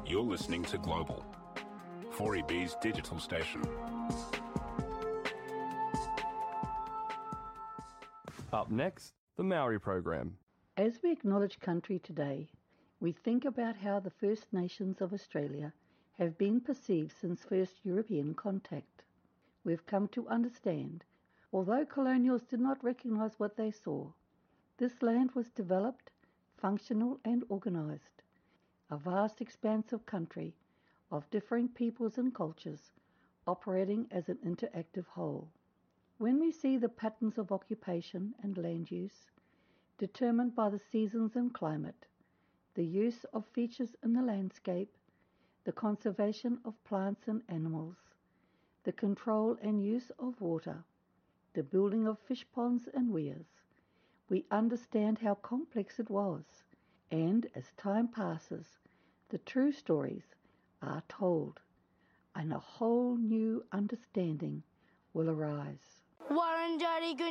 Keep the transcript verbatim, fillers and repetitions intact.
You're listening to Global, four E B's digital station. Up next, the Maori program. As we acknowledge country today, we think about how the First Nations of Australia have been perceived since first European contact. We've come to understand, although colonials did not recognise what they saw, this land was developed, functional and organised. A vast expanse of country, of differing peoples and cultures, operating as an interactive whole. When we see the patterns of occupation and land use, determined by the seasons and climate, the use of features in the landscape, the conservation of plants and animals, the control and use of water, the building of fish ponds and weirs, we understand how complex it was, and as time passes, the true stories are told, and a whole new understanding will arise. Warren Jody